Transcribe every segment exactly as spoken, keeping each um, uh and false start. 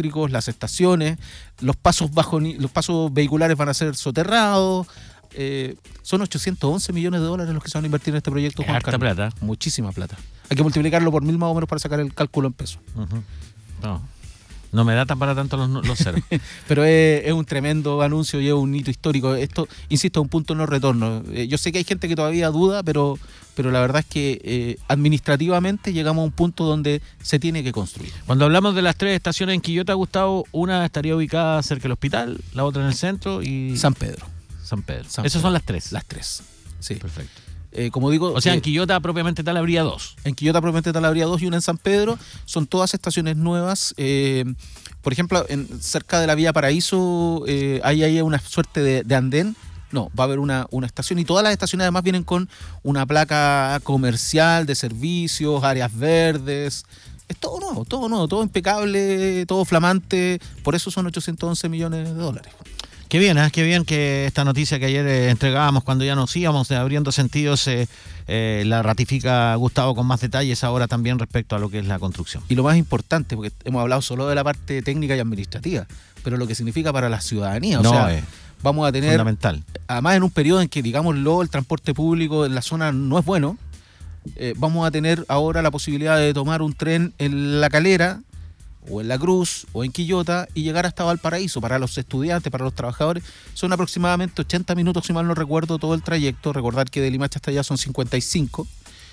eléctricos, las estaciones, los pasos bajo los pasos vehiculares van a ser soterrados. Eh, son ochocientos once millones de dólares los que se van a invertir en este proyecto, Juan harta Carlos. plata. Muchísima plata. Hay que multiplicarlo por mil más o menos para sacar el cálculo en pesos. Uh-huh. No, no me da tan para tanto los, los ceros. Pero es, es un tremendo anuncio y es un hito histórico. Esto, insisto, es un punto de no retorno. Eh, yo sé que hay gente que todavía duda, pero, pero la verdad es que eh, administrativamente llegamos a un punto donde se tiene que construir. Cuando hablamos de las tres estaciones en Quillota, Gustavo, una estaría ubicada cerca del hospital, la otra en el centro y... San Pedro. San Pedro. San Esas Pedro. son las tres. Las tres, sí. Perfecto. Eh, como digo, o sea, eh, en Quillota propiamente tal habría dos. En Quillota propiamente tal habría dos y una en San Pedro. Son todas estaciones nuevas. Eh, por ejemplo, en, cerca de la Vía Paraíso eh, hay ahí una suerte de, de andén. No, va a haber una, una estación y todas las estaciones además vienen con una placa comercial de servicios, áreas verdes. Es todo nuevo, todo nuevo, todo impecable, todo flamante. Por eso son ochocientos once millones de dólares. Qué bien, ¿eh? Qué bien que esta noticia que ayer eh, entregábamos cuando ya nos íbamos eh, abriendo sentidos, eh, eh, la ratifica Gustavo con más detalles ahora también respecto a lo que es la construcción. Y lo más importante, porque hemos hablado solo de la parte técnica y administrativa, pero lo que significa para la ciudadanía. O no, sea, eh, vamos a tener, fundamental. Además en un periodo en que, digámoslo, el transporte público en la zona no es bueno, eh, vamos a tener ahora la posibilidad de tomar un tren en La Calera, o en La Cruz, o en Quillota, y llegar hasta Valparaíso. Para los estudiantes, para los trabajadores, son aproximadamente ochenta minutos, si mal no recuerdo, todo el trayecto. Recordar que de Limache hasta allá son cincuenta y cinco.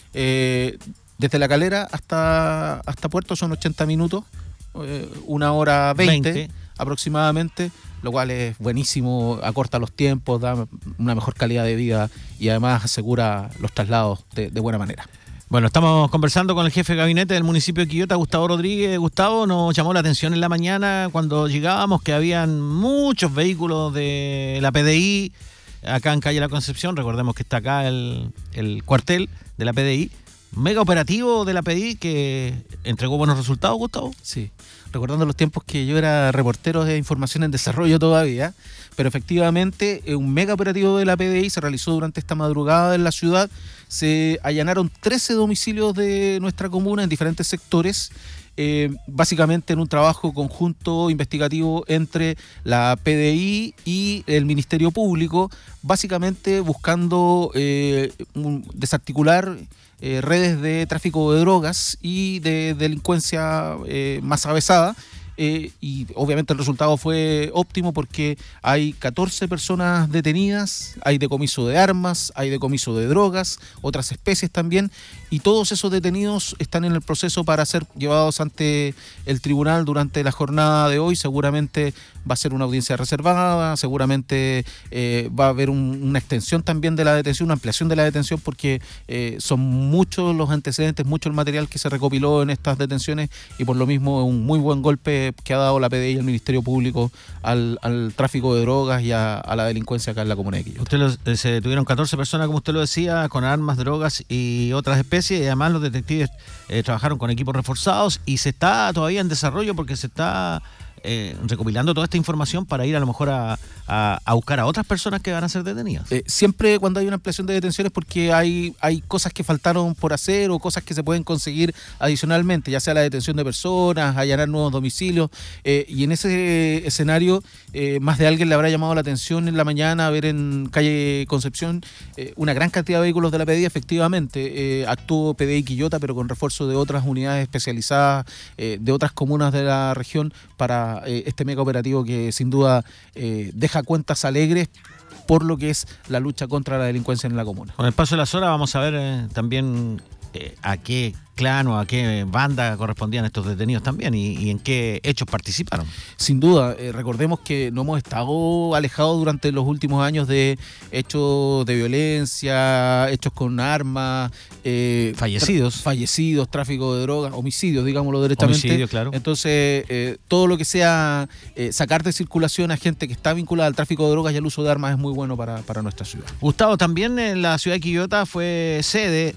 Eh, desde La Calera hasta, hasta Puerto son ochenta minutos, eh, una hora veinte, veinte aproximadamente, lo cual es buenísimo, acorta los tiempos, da una mejor calidad de vida y además asegura los traslados de, de buena manera. Bueno, estamos conversando con el jefe de gabinete del municipio de Quillota, Gustavo Rodríguez. Gustavo, nos llamó la atención en la mañana cuando llegábamos que habían muchos vehículos de la P D I acá en Calle La Concepción. Recordemos que está acá el, el cuartel de la P D I. Mega operativo de la P D I que entregó buenos resultados, Gustavo. Sí, recordando los tiempos que yo era reportero de información en desarrollo todavía, pero efectivamente un mega operativo de la P D I se realizó durante esta madrugada en la ciudad. Se allanaron trece domicilios de nuestra comuna en diferentes sectores, eh, básicamente en un trabajo conjunto investigativo entre la P D I y el Ministerio Público, básicamente buscando eh, un, desarticular eh, redes de tráfico de drogas y de delincuencia eh, más avesada. Eh, y obviamente el resultado fue óptimo porque hay catorce personas detenidas, hay decomiso de armas, hay decomiso de drogas, otras especies también, y todos esos detenidos están en el proceso para ser llevados ante el tribunal durante la jornada de hoy. Seguramente va a ser una audiencia reservada, seguramente eh, va a haber un, una extensión también de la detención, una ampliación de la detención, porque eh, son muchos los antecedentes, mucho el material que se recopiló en estas detenciones, y por lo mismo un muy buen golpe que ha dado la P D I y el Ministerio Público al, al tráfico de drogas y a, a la delincuencia acá en la comuna de Quillota. Usted lo, se detuvieron catorce personas, como usted lo decía, con armas, drogas y otras especies, y además los detectives eh, trabajaron con equipos reforzados y se está todavía en desarrollo porque se está eh, recopilando toda esta información para ir a lo mejor a, a, a buscar a otras personas que van a ser detenidas. Eh, siempre cuando hay una ampliación de detenciones porque hay, hay cosas que faltaron por hacer o cosas que se pueden conseguir adicionalmente, ya sea la detención de personas, allanar nuevos domicilios, eh, y en ese escenario eh, más de alguien le habrá llamado la atención en la mañana a ver en calle Concepción eh, una gran cantidad de vehículos de la P D I. Efectivamente, eh, actuó P D I Quillota, pero con refuerzo de otras unidades especializadas eh, de otras comunas de la región para eh, este mega operativo que sin duda eh, deja cuentas alegres por lo que es la lucha contra la delincuencia en la comuna. Con el paso de las horas vamos a ver eh, también eh, a qué clan o a qué banda correspondían estos detenidos también y, y en qué hechos participaron. Sin duda, eh, recordemos que no hemos estado alejados durante los últimos años de hechos de violencia, hechos con armas, eh, fallecidos, tra- fallecidos, tráfico de drogas, homicidios, digámoslo derechamente. Homicidio, claro. Entonces, eh, todo lo que sea eh, sacar de circulación a gente que está vinculada al tráfico de drogas y al uso de armas es muy bueno para, para nuestra ciudad. Gustavo, también en la ciudad de Quillota fue sede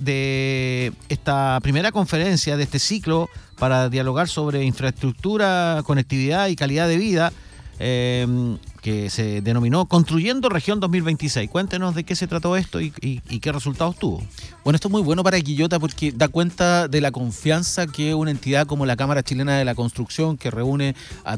de esta primera conferencia de este ciclo para dialogar sobre infraestructura, conectividad y calidad de vida, eh, que se denominó Construyendo Región dos mil veintiséis. Cuéntenos de qué se trató esto y, y, y qué resultados tuvo. Bueno, esto es muy bueno para Quillota porque da cuenta de la confianza que una entidad como la Cámara Chilena de la Construcción, que reúne a